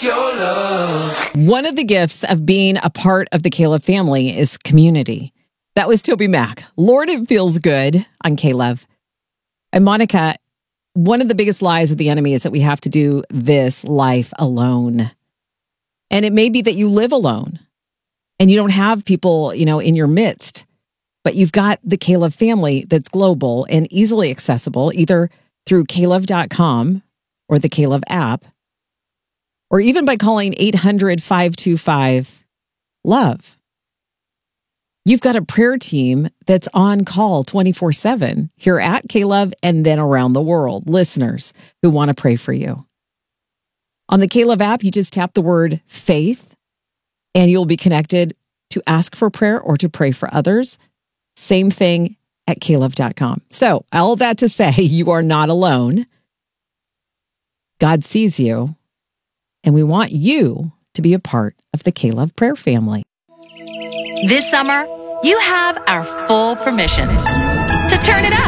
your love. One of the gifts of being a part of the Caleb family is community. That was Toby Mac. Lord, it feels good on Caleb. And Monica, one of the biggest lies of the enemy is that we have to do this life alone. And it may be that you live alone and you don't have people, in your midst, but you've got the Caleb family that's global and easily accessible, either through Caleb.com or the Caleb app, or even by calling 800-525-LOVE. You've got a prayer team that's on call 24/7 here at Caleb and then around the world, listeners who want to pray for you. On the Caleb app, you just tap the word faith and you'll be connected to ask for prayer or to pray for others. Same thing at Caleb.com. So all that to say, you are not alone. God sees you, and we want you to be a part of the Caleb prayer family. This summer, you have our full permission to turn it up.